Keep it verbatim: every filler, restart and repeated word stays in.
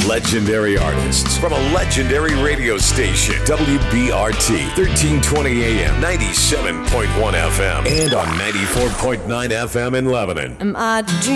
Legendary artists from a legendary radio station. W B R T, thirteen twenty A M, ninety-seven point one F M, and on ninety-four point nine F M in Lebanon. Am I